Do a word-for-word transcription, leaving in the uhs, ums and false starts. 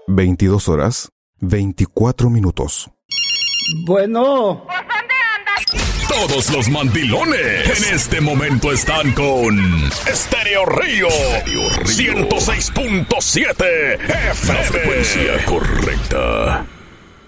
veintidós horas, veinticuatro minutos. Bueno. ¿Pues dónde andas? Todos los mandilones en este momento están con Estéreo Río ciento seis punto siete F M. La frecuencia correcta.